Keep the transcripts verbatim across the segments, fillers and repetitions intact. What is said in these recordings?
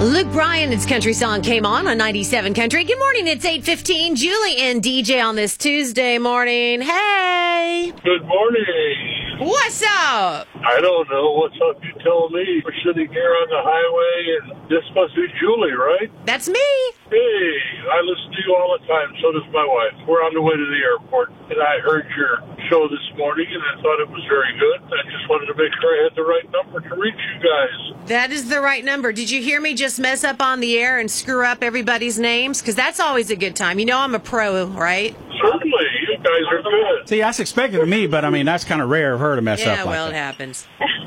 Luke Bryan's country song came on on ninety-seven Country. Good morning, it's eight fifteen. Julie and D J on this Tuesday morning. Hey! Good morning. What's up? I don't know. What's up? You tell me. We're sitting here on the highway, and this must be Julie, right? That's me. Hey, I listen to you all the time. So does my wife. We're on the way to the airport, and I heard your show this morning, and I thought it was very good. I just wanted to make sure I had the right number to reach you guys. That is the right number. Did you hear me just mess up on the air and screw up everybody's names? Because that's always a good time. You know I'm a pro, right? Certainly. You guys are good. See, that's expected of me, but I mean, that's kind of rare of her to mess Yeah, up like well, that. it happens.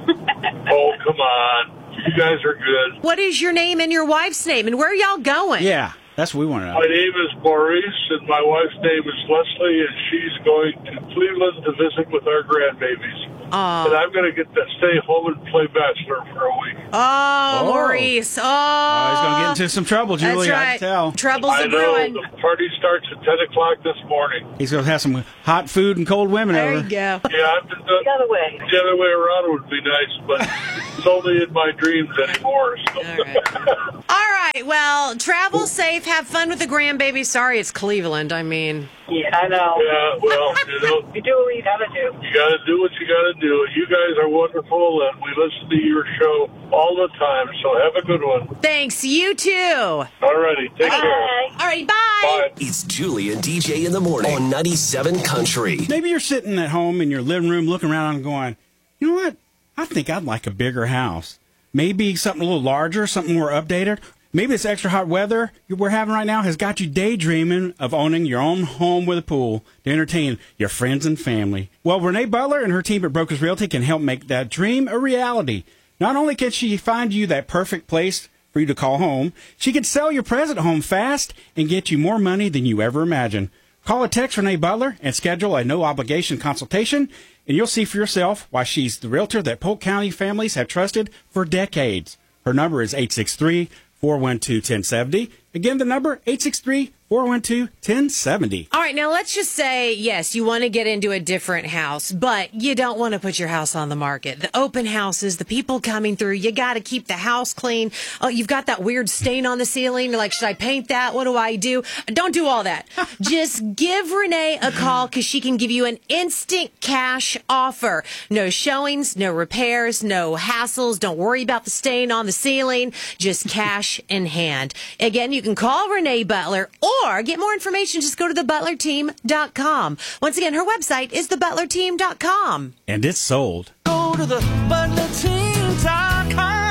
Oh, come on. You guys are good. What is your name and your wife's name, and where are y'all going? Yeah, that's what we want to know. My name is Maurice, and my wife's name is Leslie, and she's going to Cleveland to visit with our grandbabies. Oh, And I'm going to get to stay home and play Bachelor for a week. oh, Oh. Maurice. Oh, Oh, he's going to get into some trouble, Julie. That's I right. can tell. Trouble's I a know. brewing. The party starts at ten o'clock this morning. He's going to have some hot food and cold women There over. you go. Yeah, I've been done. The other way. The other way around would be nice, but it's only in my dreams anymore. So. All right. All right. Well, travel safe. Have fun with the grandbaby. Sorry, it's Cleveland. I mean, Yeah, I know. Yeah, well, you know, You do what you gotta do. you got to do what you got to do. You guys are wonderful, and we listen to your show all the time, so have a good one. thanks. You too. All righty, take care. Bye. All right. Bye. Bye. It's Julie and D J in the morning on ninety-seven Country. Maybe you're sitting at home in your living room looking around and going, you know what? I think I'd like a bigger house. Maybe something a little larger, something more updated. Maybe this extra hot weather we're having right now has got you daydreaming of owning your own home with a pool to entertain your friends and family. Well, Renee Butler and her team at Brokers Realty can help make that dream a reality. Not only can she find you that perfect place for you to call home, she can sell your present home fast and get you more money than you ever imagined. Call or text Renee Butler and schedule a no-obligation consultation, and you'll see for yourself why she's the realtor that Polk County families have trusted for decades. Her number is eight six three, four one two, one zero seven zero. Again, the number, eight six three, four one two, one zero seven zero. All right, now let's just say, yes, you want to get into a different house, but you don't want to put your house on the market. The open houses, the people coming through, you got to keep the house clean. Oh, you've got that weird stain on the ceiling. You're like, should I paint that? What do I do? Don't do all that. Just give Renee a call because she can give you an instant cash offer. No showings, no repairs, no hassles. Don't worry about the stain on the ceiling. Just cash in hand. Again, you can call Renee Butler or get more information. Just go to the butler team dot com. Once again, her website is the butler team dot com. And it's sold. Go to the butler team dot com.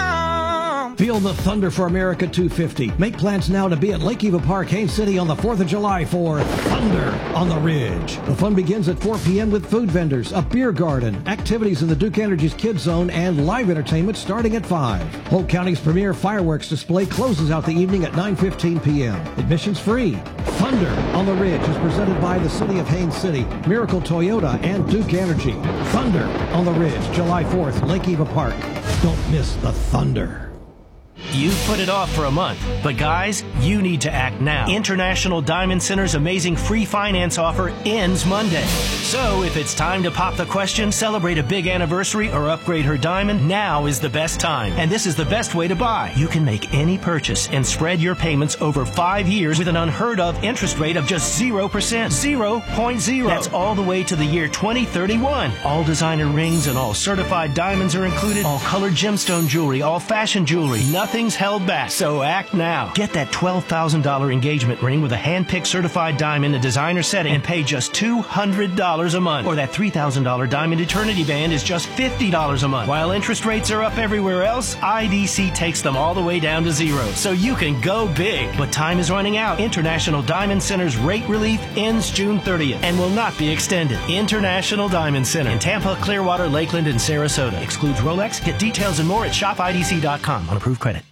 Feel the thunder for America two fifty. Make plans now to be at Lake Eva Park, Haines City on the fourth of July for Thunder on the Ridge. The fun begins at four p.m. with food vendors, a beer garden, activities in the Duke Energy's Kids Zone, and live entertainment starting at five. Polk County's premier fireworks display closes out the evening at nine fifteen p.m. Admissions free. Thunder on the Ridge is presented by the City of Haines City, Miracle Toyota, and Duke Energy. Thunder on the Ridge, July fourth, Lake Eva Park. Don't miss the thunder. You've put it off for a month, but guys, you need to act now. International Diamond Center's amazing free finance offer ends Monday. So if it's time to pop the question, celebrate a big anniversary, or upgrade her diamond, now is the best time. And this is the best way to buy. You can make any purchase and spread your payments over five years with an unheard of interest rate of just zero percent. zero point zero. That's all the way to the year twenty thirty-one. All designer rings and all certified diamonds are included. All colored gemstone jewelry, all fashion jewelry. Nothing's held back, so act now. Get that twelve thousand dollars engagement ring with a hand-picked certified diamond in designer setting and pay just two hundred dollars a month. Or that three thousand dollars diamond eternity band is just fifty dollars a month. While interest rates are up everywhere else, I D C takes them all the way down to zero, so you can go big. But time is running out. International Diamond Center's rate relief ends June thirtieth and will not be extended. International Diamond Center in Tampa, Clearwater, Lakeland, and Sarasota. Excludes Rolex. Get details and more at shop I D C dot com on approved credit.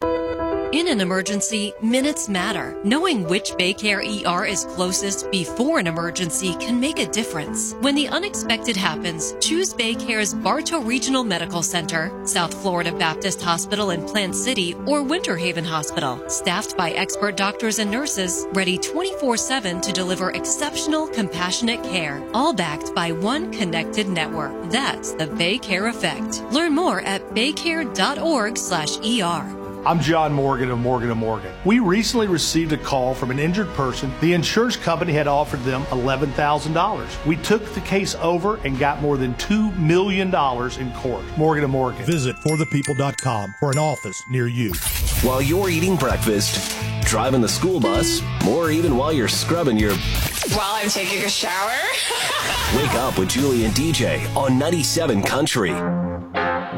In an emergency, minutes matter. Knowing which Baycare E R is closest before an emergency can make a difference. When the unexpected happens, choose Baycare's Bartow Regional Medical Center, South Florida Baptist Hospital in Plant City, or Winter Haven Hospital. Staffed by expert doctors and nurses, ready twenty-four seven to deliver exceptional, compassionate care. All backed by one connected network. That's the Baycare effect. Learn more at baycare dot org slash E R. I'm John Morgan of Morgan and Morgan. We recently received a call from an injured person. The insurance company had offered them eleven thousand dollars. We took the case over and got more than two million dollars in court. Morgan and Morgan. Visit for the people dot com for an office near you. While you're eating breakfast, driving the school bus, or even while you're scrubbing your... While I'm taking a shower. Wake up with Julie and D J on ninety-seven Country.